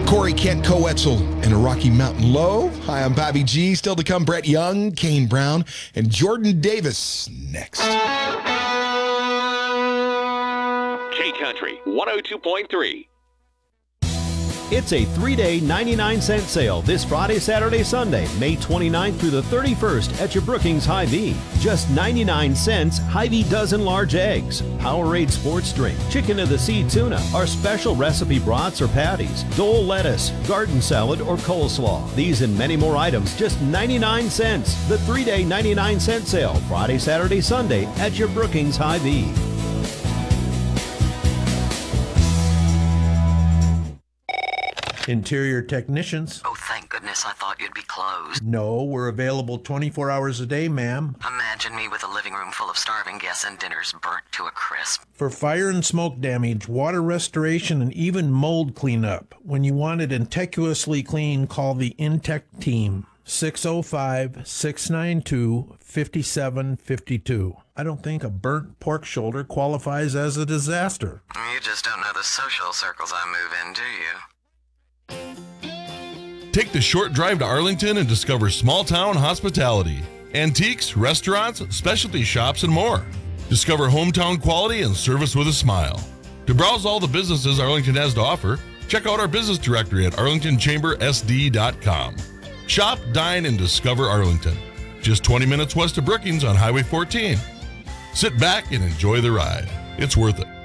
Corey Kent Coetzel and a Rocky Mountain Low. Hi, I'm Bobby G. Still to come, Brett Young, Kane Brown, and Jordan Davis next. K-Country 102.3. It's a 3-day 99-cent sale this Friday, Saturday, Sunday, May 29th through the 31st at your Brookings Hy-Vee. Just 99 cents, Hy-Vee dozen large eggs, Powerade sports drink, chicken of the sea tuna, our special recipe brats or patties, Dole lettuce, garden salad, or coleslaw. These and many more items, just 99 cents. The 3-day 99-cent sale, Friday, Saturday, Sunday at your Brookings Hy-Vee. Interior technicians. Oh, thank goodness, I thought you'd be closed. No, we're available 24 hours a day, ma'am. Imagine me with a living room full of starving guests and dinners burnt to a crisp. For fire and smoke damage, water restoration, and even mold cleanup. When you want it intectuously clean, call the Intec team. 605-692-5752. I don't think a burnt pork shoulder qualifies as a disaster. You just don't know the social circles I move in, do you? Take the short drive to Arlington and discover small-town hospitality. Antiques, restaurants, specialty shops, and more. Discover hometown quality and service with a smile. To browse all the businesses Arlington has to offer, check out our business directory at arlingtonchambersd.com. Shop, dine, and discover Arlington. Just 20 minutes west of Brookings on Highway 14. Sit back and enjoy the ride. It's worth it.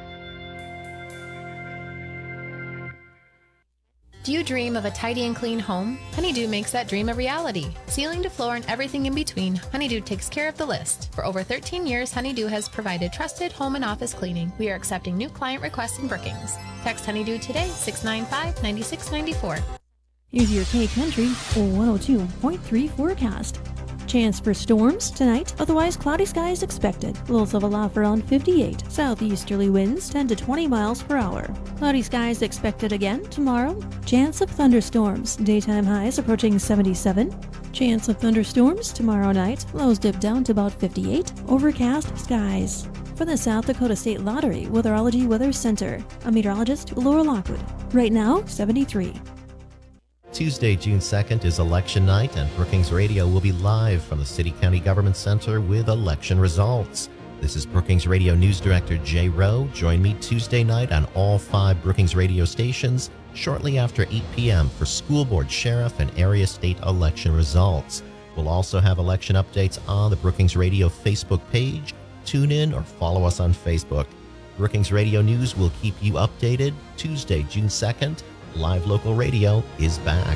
Do you dream of a tidy and clean home? Honeydew makes that dream a reality. Ceiling to floor and everything in between, Honeydew takes care of the list. For over 13 years, Honeydew has provided trusted home and office cleaning. We are accepting new client requests in Brookings. Text Honeydew today, 695-9694. Here's your K-Country 102.3 forecast. Chance for storms tonight, otherwise cloudy skies expected. Lows of aloft around 58. Southeasterly winds 10 to 20 miles per hour. Cloudy skies expected again tomorrow. Chance of thunderstorms. Daytime highs approaching 77. Chance of thunderstorms tomorrow night. Lows dip down to about 58. Overcast skies. For the South Dakota State Lottery Weatherology Weather Center, I'm meteorologist Laura Lockwood. Right now, 73. Tuesday, June 2nd is election night, and Brookings Radio will be live from the City County Government Center with election results. This is Brookings Radio News Director Jay Rowe. Join me Tuesday night on all 5 Brookings Radio stations shortly after 8 p.m. for school board, sheriff, and area state election results. We'll also have election updates on the Brookings Radio Facebook page. Tune in or follow us on Facebook. Brookings Radio News will keep you updated. Tuesday, June 2nd. Live Local Radio is back.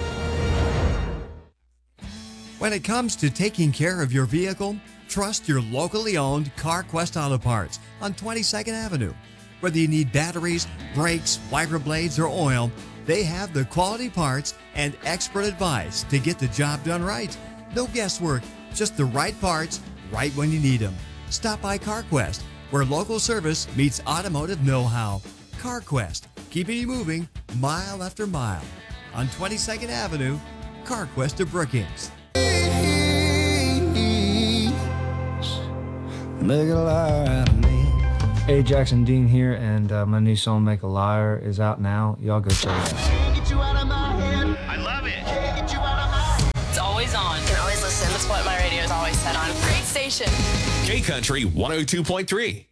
When it comes to taking care of your vehicle, trust your locally owned CarQuest Auto Parts on 22nd Avenue. Whether you need batteries, brakes, wiper blades, or oil, they have the quality parts and expert advice to get the job done right. No guesswork, just the right parts, right when you need them. Stop by CarQuest, where local service meets automotive know-how. CarQuest, keeping you moving mile after mile. On 22nd Avenue, CarQuest of Brookings. Make a liar out of me. Hey, Jackson Dean here, and my new song, Make a Liar, is out now. Y'all go check it out. I love it. It's always on. You can always listen. That's what my radio is always set on. Great station. K-Country 102.3.